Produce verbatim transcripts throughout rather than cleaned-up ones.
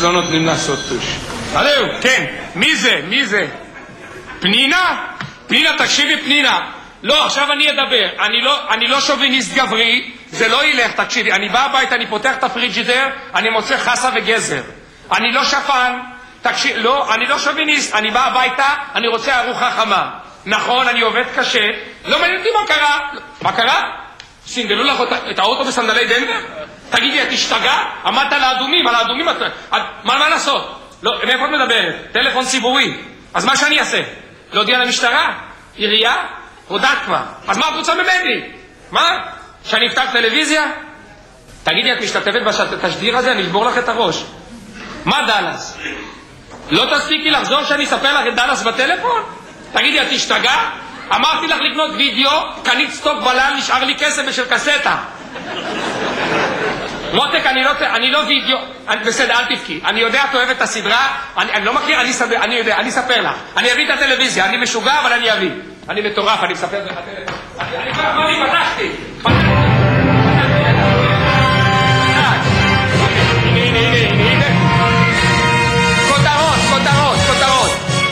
לא נותנים לעשות טוש. זהו, כן, מי זה? מי זה? פנינה? פנינה, תקשיבי פנינה. לא, עכשיו אני אדבר. אני לא, אני לא שוביניסט גברי, זה לא ילך, תקשיבי. אני בא הביתה, אני פותח את הפריג'ידר, אני מוצא חסה וגזר. אני לא שפן, תקשיב, לא, אני לא שוביניסט, אני בא הביתה, אני רוצה ארוחה חמה. נכון, אני עובד קשה, לא מעניין אותי מה קרה. מה קרה? סינדלו לך את האוטו בסנדלי דנבר? תגידי, את השתגע? עמדת על האדומים, על האדומים, את... מה, מה לעשות? לא, מאיפה את מדברת? טלפון ציבורי. אז מה שאני אעשה? להודיע למשטרה? עירייה? הודעת כבר. אז מה את רוצה ממני? מה? שאני אפתח טלוויזיה? תגידי, את משתתפת בתשדיר הזה? אני אשבור לך את הראש. מה דלס? לא תספיקי לחזור שאני אספר לך את דלס בטלפון? תגידי, את השתגע? אמרתי לך לקנות וידאו, קנית סטוק בלן, נשאר לי כסף בשל קסטה. מותק, אני לא, אני לא וידאו, אני, בסדר, אל תבכי. אני יודע, את אוהבת את הסדרה, אני, אני לא מכיר, אני, סבר, אני יודע, אני אספר לך. אני אביא את הטלוויזיה, אני משוגע, אבל אני אביא. אני מטורף, אני מספר לך טלוויזיה. אני, אני כבר אמרתי, פתחתי. פתחתי. הנה, הנה, הנה, הנה. כותרות, כותרות, כותרות.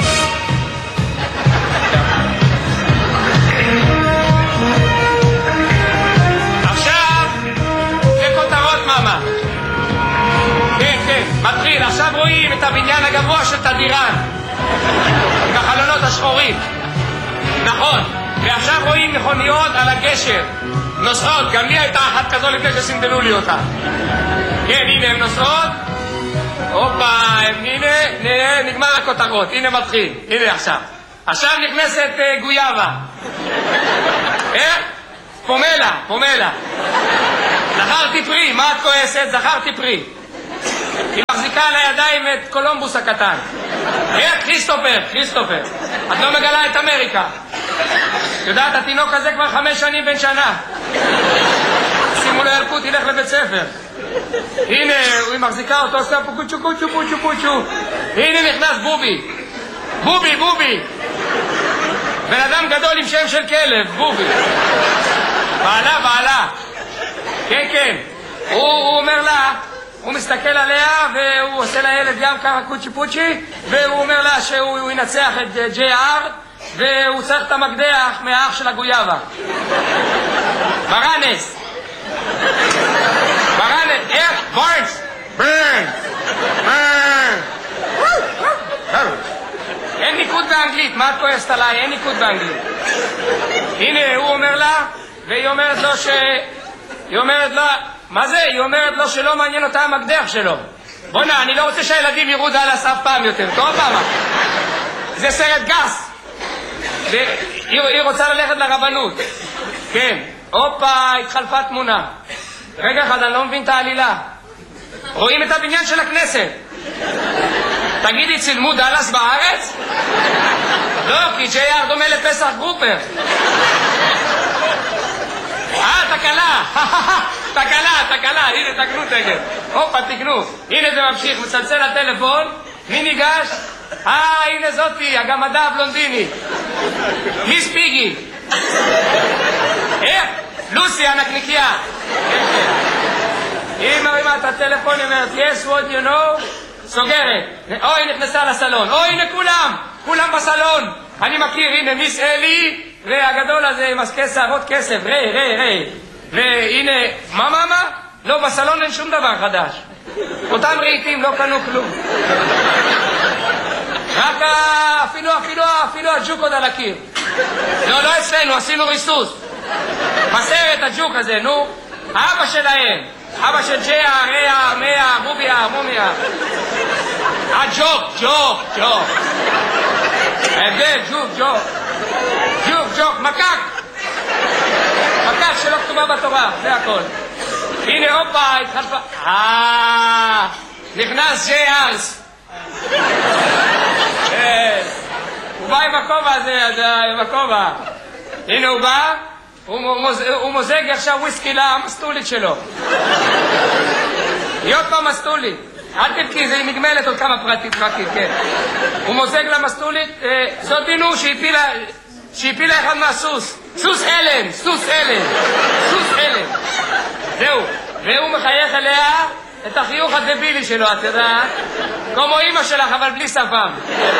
מתחיל, עכשיו רואים את הבניין הגבוה של תדירן עם החלונות השחורים, נכון, ועכשיו רואים מכוניות על הגשר נוסעות, גם לי הייתה אחת כזו לפני שסינדלו לי אותה. כן, הנה הן נוסעות, הופה, הנה, הנה, נגמר הכותרות, הנה מתחיל, הנה עכשיו עכשיו נכנסת uh, גויאבה. איך? פומלה, פומלה. זכרתי פרי, מה את כועסת? זכרתי פרי. היא מחזיקה על הידיים את קולומבוס הקטן. איך? כריסטופר, כריסטופר. את לא מגלה את אמריקה. יודעת, התינוק הזה כבר חמש שנים בן שנה. שימו לו ילקוט, ילך לבית ספר. הנה, היא מחזיקה אותו, עושה פה קוצ'ו, קוצ'ו, קוצ'ו, קוצ'ו. הנה נכנס בובי. בובי, בובי. בן אדם גדול עם שם של כלב, בובי. בעלה, בעלה. כן, כן. הוא, הוא אומר לה, הוא מסתכל עליה והוא עושה לילד גם ככה קוצ'י פוצ'י, והוא אומר לה שהוא ינצח את ג'יי אר והוא צריך את המקדח מהאח של הגויאבה. ברנס. ברנס. איך? ברנס. ברנס. ברנס. אין ניקוד באנגלית, מה את כועסת עליי? אין ניקוד באנגלית. הנה, הוא אומר לה, והיא אומרת לו ש... היא אומרת לה, מה זה? היא אומרת לו שלא מעניין אותה המקדח שלו. בונה, אני לא רוצה שהילדים יראו דלס אף פעם יותר. טוב פעם. זה סרט גס. והיא רוצה ללכת לרבנות. כן. הופה, התחלפה תמונה. רגע אחד, אני לא מבין את העלילה. רואים את הבניין של הכנסת. תגידי, צילמו דלס בארץ? לא, כי ג'יי אר דומה לפסח גרופר. אה, תקלה. תקלה, תקלה. הנה, תקנו תגל. הופה, תקנו. הנה זה ממשיך, מצלצל הטלפון. מי ניגש? אה, הנה זאתי, הגמדה הבלונדיני. מיס פיגי. איך? לוסי, הנקניקיה. היא מרימה את הטלפון, היא אומרת, yes, what you know? סוגרת. אוי, נכנסה לסלון. אוי, הנה כולם. כולם בסלון. אני מכיר, הנה מיס אלי, והגדול הזה עם שערות כסף. רי, רי, רי. והנה, מה, מה, מה? לא, בסלון אין שום דבר חדש. אותם רהיטים לא קנו כלום. רק אפילו, אפילו, אפילו הג'וק עוד על הקיר. לא, לא אצלנו, עשינו ריסוס. בסרט הג'וק הזה, נו. אבא שלהם. אבא של ג'יה, ריה, מאה, בוביה, מומיה. הג'וק, ג'וק, ג'וק. ההבדל, ג'וק, ג'וק. ג'וק, ג'וק, מקק. מקק שלא כתובה בתורה, זה הכל. הנה, הופה, התחלפה. אה, נכנס ג'יי ארס. הוא בא עם הכובע הזה, עם הכובע. הנה הוא בא. הוא מוזג עכשיו וויסקי למסטולית שלו. היא עוד פעם מסטולית. אל תבכי, זה נגמלת עוד כמה פרטים פרטים, כן. הוא מוזג למסטולית, זאת דינו שהפילה אחד מהסוס. סוס אלן, סוס אלן, סוס אלן. זהו. והוא מחייך אליה, את החיוך הדבילי שלו, את יודעת? כמו אמא שלך, אבל בלי שפם.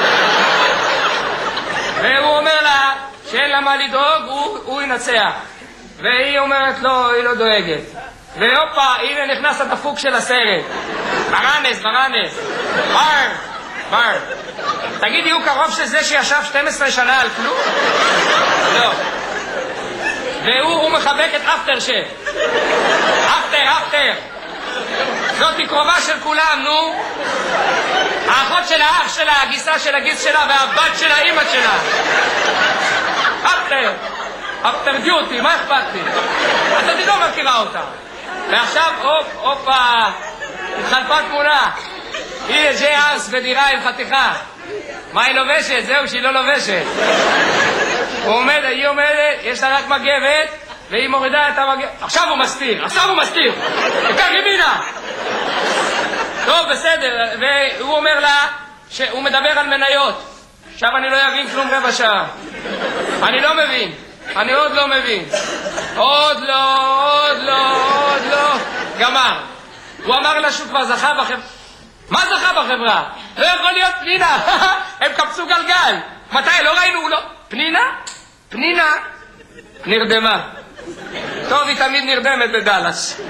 והוא אומר לה שאין לה מה לדאוג, הוא, הוא ינצח. והיא אומרת לו, היא לא דואגת. והופה, הנה נכנס הדפוק של הסרט. ברנס, ברנס. בר, בר. תגידי, הוא קרוב של זה שישב שתים עשרה שנה על כלום? לא. והוא הוא מחבק את אפטר שף. אפטר, אפטר. זאת היא קרובה של כולם, נו. האחות של האח שלה, הגיסה של הגיס שלה והבת של האמא שלה. אפטר. אפטר דיוטי, מה אכפת לי? אז אני לא מכירה אותה. ועכשיו, הופ, הופה, התחלפה תמונה. הנה ג'י ארס בדירה עם חתיכה. מה היא לובשת? זהו, שהיא לא לובשת. הוא עומד, היא עומדת, יש לה רק מגבת, והיא מורידה את המגבת. עכשיו הוא מסתיר, עכשיו הוא מסתיר. תקח ימינה. טוב, בסדר. והוא אומר לה שהוא מדבר על מניות. עכשיו אני לא אבין כלום רבע שעה. אני לא מבין. אני עוד לא מבין. עוד לא, עוד לא, עוד לא. גמר. הוא אמר לה שהוא כבר זכה בחברה. מה זכה בחברה? לא יכול להיות פנינה. הם קפצו גלגל. מתי? לא ראינו, לא. פנינה? פנינה נרדמה. טוב, היא תמיד נרדמת בדלס.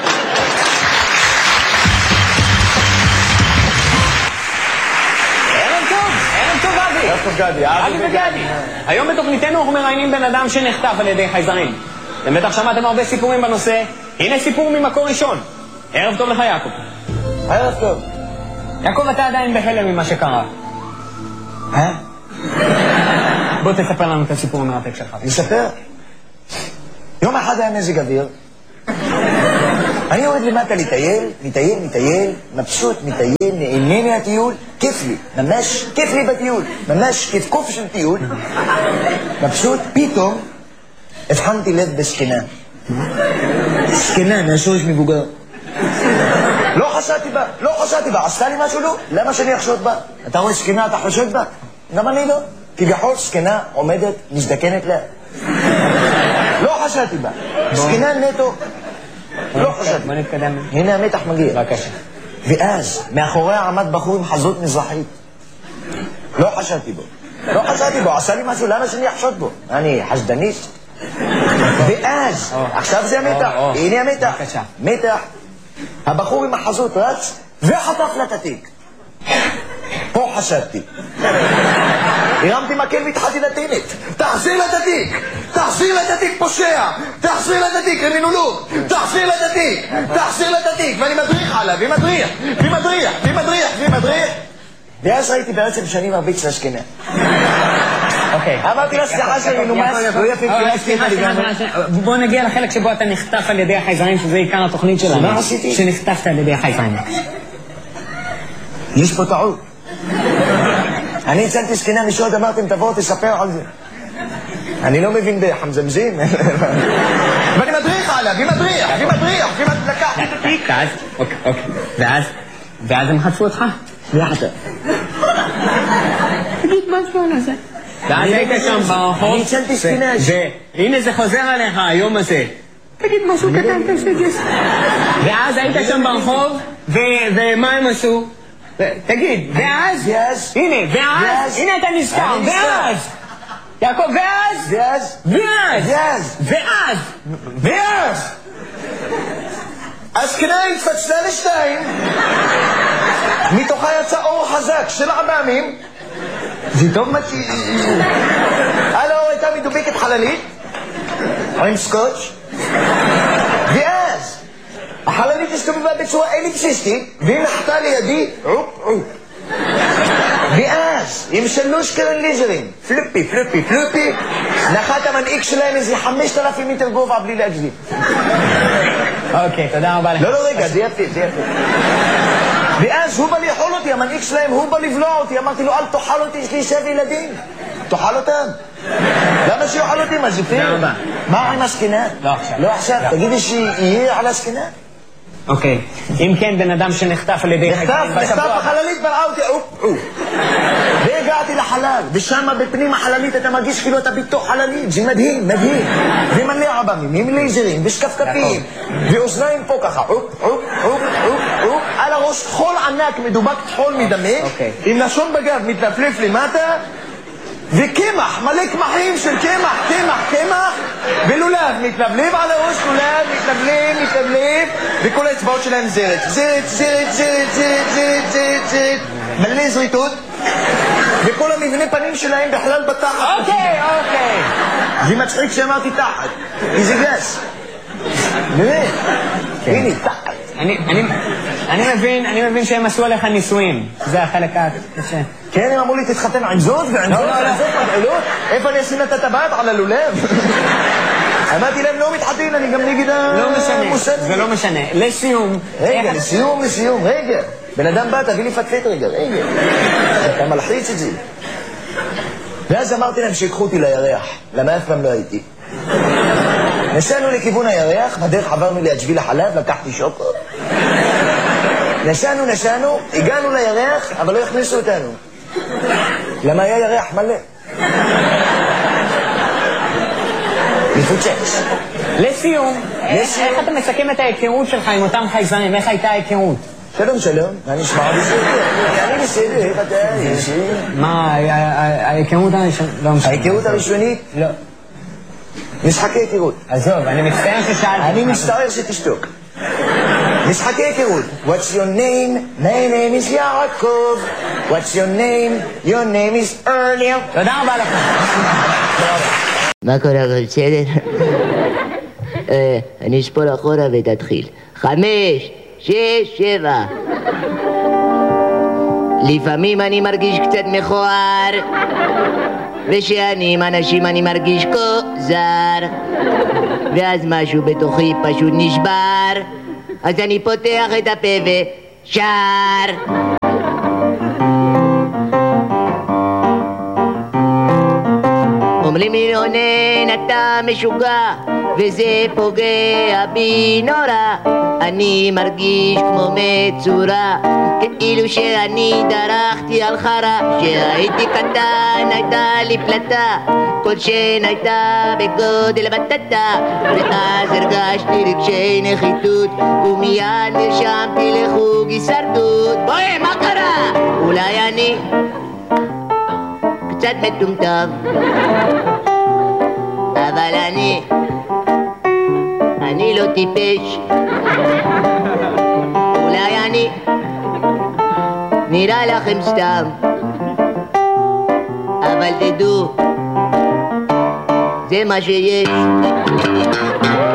ערב טוב, ערב טוב גדי. ערב טוב גדי. אבי וגדי. היום בתוכניתנו אנחנו מראיינים בן אדם שנחטף על ידי חייזרים. אתם בטח שמעתם הרבה סיפורים בנושא. הנה סיפור ממקור ראשון. ערב טוב לך יעקב. ערב טוב. יעקב, אתה עדיין בהלם ממה שקרה. אה? בוא תספר לנו את הסיפור המרתק שלך. נספר? יום אחד היה מזג אוויר. אני יורד למטה לטייל, מטייל, מטייל, מבסוט, מטייל, נהנה מהטיול, כיף לי, ממש כיף לי בטיול, ממש כיף קוף של טיול. מבסוט, פתאום הבחנתי לב בסכנה. סכנה, מהשורש מבוגר. לא חשדתי בה, לא חשדתי בה, עשתה לי משהו לא? למה שאני אחשוד בה? אתה רואה סכנה, אתה חושד בה? גם אני לא. כביכול סכנה עומדת, מזדקנת לה. לא חשדתי בה. סכנה נטו. לא חשדתי. בוא נתקדם. הנה המתח מגיע. בבקשה. ואז, מאחוריה עמד בחור עם חזות מזרחית. לא חשדתי בו. לא חשדתי בו, עשה לי משהו, למה שאני אחשוד בו? אני חשדנית? ואז, עכשיו זה המתח. הנה המתח. בבקשה. מתח. הבחור עם החזות רץ וחטף לה את התיק. פה חשדתי. הרמתי מקל והתחלתי לטינית. תחזיר לה את התיק! תחזיר לה את התיק פושע! תחזיר לה את התיק, קרימינולוג! תחזיר לה את התיק! תחזיר לה את התיק! ואני מדריך עליו, ומדריך! ומדריך! ומדריך! ומדריך! ואז ראיתי בעצם שאני מרביץ לשכנה. אוקיי. אמרתי לה, סליחה שאני נומס, לא יפיק סליחה, סליחה, בוא נגיע לחלק שבו אתה נחטף על ידי החייזרים, שזה עיקר התוכנית שלנו. מה עשיתי? שנחטפת על ידי החייזרים. יש פה טעות. אני הצלתי סכנה משוד, אמרתם תבואו תספר על זה. אני לא מבין בחמזמזים. ואני מדריך עליו, היא מדריך, היא מדריך, היא מדלקה. ואז, אוקיי, אוקיי. ואז, ואז הם חטפו אותך. יחד. תגיד משהו על זה. ואז היית שם ברחוב. אני הצלתי סכנה. והנה זה חוזר עליך היום הזה. תגיד משהו קטן, תשגש. ואז היית שם ברחוב, ומה הם עשו? תגיד, ואז? ואז? הנה, ואז? הנה אתה נזכר, ואז? יעקב, ואז? ואז? ואז? ואז? ואז? ואז? הסכנה התפצלה לשתיים, מתוכה יצא אור חזק של עממים. זה טוב מה ש... על האור הייתה מדובקת חללית עם סקוץ', ואז החללית הסתובבה בצורה אליפסיסטית והיא נחתה לידי עופ עופ. ואז עם שלוש קרן ליזרים, פלופי פלופי פלופי, נחת המנהיג שלהם איזה חמשת אלפים מטר גובה בלי להגזים. אוקיי, תודה רבה לך. לא, לא, רגע, זה יפה, זה יפה. ואז הוא בא לאכול אותי, המנהיג שלהם, הוא בא לבלוע אותי. אמרתי לו, אל תאכל אותי, יש לי שבע ילדים. תאכל אותם. למה שיאכל אותי? מה זה פייר? מה עם הסכנה? לא עכשיו. לא עכשיו, תגידי שיהיה על הסכנה. אוקיי. אם כן, בן אדם שנחטף על ידי נחטף, נחטף בחללית בראה אותי, אופ, אופ. והגעתי לחלל, ושם בפנים החללית אתה מרגיש כאילו אתה בתוך חללית, זה מדהים, מדהים. ומלא עבמים, עם לייזרים, ושקפקפים, ואוזניים פה ככה, אופ, אופ, אופ, אופ, אופ, על הראש חול ענק, מדובק חול מדמק, עם לשון בגב מתנפלף למטה, וקמח, מלא קמחים של קמח, קמח, קמח, ולולב, מתלבלב על הראש, לולב, מתלבלב, מתלבלב, וכל האצבעות שלהם זרת, זרת, זרת, זרת, זרת, זרת, זרת, זרת, מלא זריתות, וכל המבנה פנים שלהם בכלל בתחת. אוקיי, אוקיי. זה מצחיק שאמרתי תחת, כי זה גס. באמת, הנה, תחת. אני מבין, אני מבין שהם עשו עליך ניסויים. זה החלק הקשה. כן, הם אמרו לי, תתחתן עם זאת ועם זאת ועם זאת מגעלות. איפה אני אשים את הטבעת? על הלולב? אמרתי להם, לא מתחתן, אני גם נגד המושג. זה לא משנה. לסיום. רגע, לסיום, לסיום, רגע. בן אדם בא, תביא לי פטפט רגע, רגע. אתה מלחיץ את זה. ואז אמרתי להם שיקחו אותי לירח, למה אף פעם לא הייתי. נסענו לכיוון הירח, בדרך עברנו ליד שביל החלב, לקחתי שוקו. נסענו, נסענו, הגענו לירח, אבל לא הכניסו אותנו. למה היה ירח מלא? מפוצץ. לסיום, איך אתה מסכם את ההיכרות שלך עם אותם חייזרים? איך הייתה ההיכרות? שלום, שלום, מה נשמע בסדר? אני בסדר, איך אתה? מה, ההיכרות הראשונית? ההיכרות הראשונית? לא. משחקי היכרות. עזוב, אני מצטער ששאלתי. אני מצטער שתשתוק. משחקי היכרות. What's your name? My name is יעקב. What's your name? Your name is earlier. תודה רבה לך. מה קורה, בסדר? אני אספור אחורה ותתחיל. חמש, שש, שבע. לפעמים אני מרגיש קצת מכוער, ושאני עם אנשים אני מרגיש כוזר, ואז משהו בתוכי פשוט נשבר, אז אני פותח את הפה ושר. אומרים לי רונן אתה משוגע, וזה פוגע בי נורא, אני מרגיש כמו מצורע, כאילו שאני דרכתי על חרה. כשהייתי קטן הייתה לי פלטה, כל שן הייתה בגודל בטטה, ואז הרגשתי רגשי נחיתות, ומיד נרשמתי לחוג הישרדות. בואי, מה קרה? אולי אני קצת מטומטם, אבל אני אני לא טיפש. אולי אני נראה לכם סתם, אבל תדעו, זה מה שיש.